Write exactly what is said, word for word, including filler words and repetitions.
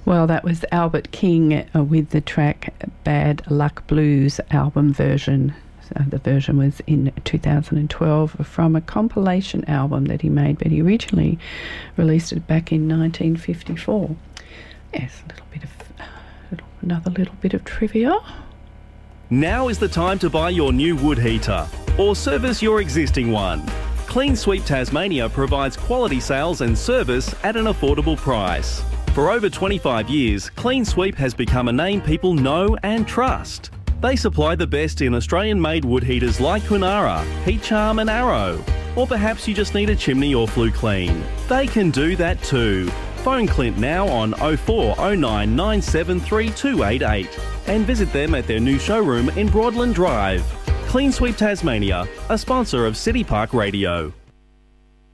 Well, that was Albert King uh, with the track Bad Luck Blues album version. So the version was in two thousand twelve from a compilation album that he made, but he originally released it back in nineteen fifty-four. Yes, a little bit of, uh, little, another little bit of trivia. Now is the time to buy your new wood heater or service your existing one. Clean Sweep Tasmania provides quality sales and service at an affordable price. For over twenty-five years, Clean Sweep has become a name people know and trust. They supply the best in Australian-made wood heaters like Kunara, Heat Charm and Arrow. Or perhaps you just need a chimney or flue clean. They can do that too. Phone Clint now on oh four oh nine nine seven three two eight eight and visit them at their new showroom in Broadland Drive. Clean Sweep Tasmania, a sponsor of City Park Radio.